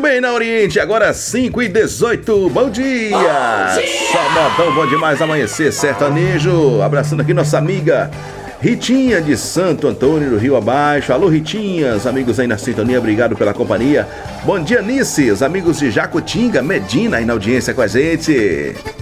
bem na Oriente, agora 5h18, bom dia! Só modão, bom demais, amanhecer sertanejo. Abraçando aqui nossa amiga Ritinha de Santo Antônio do Rio Abaixo. Alô Ritinhas, amigos aí na sintonia, obrigado pela companhia. Bom dia Nice, os amigos de Jacutinga, Medina aí na audiência com a gente.